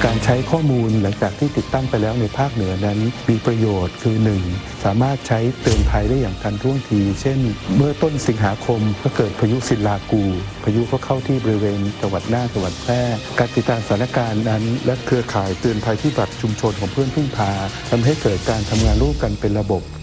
การใช้ข้อมูลหลังจากที่ติดตั้งไปแล้วในภาคเหนือนั้นมีประโยชน์คือ 1. สามารถใช้เตือนภัยได้อย่างทันท่วงทีเช่นเมื่อต้นสิงหาคมก็เกิดพายุศิลากูพายุก็เข้าที่บริเวณจังหวัดน่านจังหวัดแพร่การติดตามสถานการณ์นั้นและเครือข่ายเตือนภัยพิบัติชุมชนของเพื่อนพึ่งพาทำให้เกิดการทำงานร่วมกันเป็นระบบ